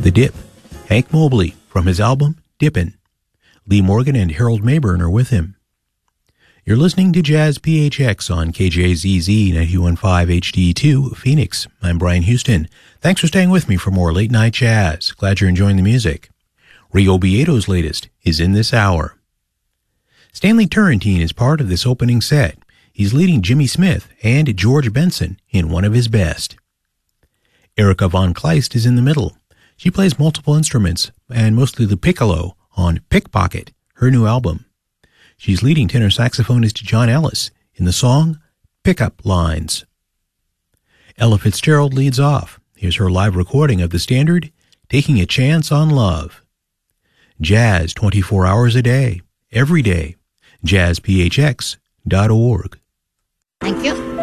The Dip, Hank Mobley from his album Dippin'. Lee Morgan and Harold Mayburn are with him. You're listening to Jazz PHX on KJZZ 91.5 HD2, Phoenix. I'm Brian Houston. Thanks for staying with me for more late night jazz. Glad you're enjoying the music. Rio Beato's latest is in this hour. Stanley Turrentine is part of this opening set. He's leading Jimmy Smith and George Benson in one of his best. Erica von Kleist is in the middle. She plays multiple instruments, and mostly the piccolo, on Pickpocket, her new album. She's leading tenor saxophonist John Ellis in the song Pickup Lines. Ella Fitzgerald leads off. Here's her live recording of the standard, Taking a Chance on Love. Jazz 24 hours a day, every day. JazzPHX.org. Thank you.